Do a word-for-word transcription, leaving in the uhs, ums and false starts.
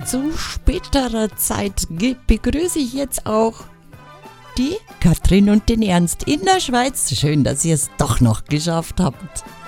zu späterer Zeit ge- begrüße ich jetzt auch die Katrin und den Ernst in der Schweiz. Schön, dass ihr es doch noch geschafft habt.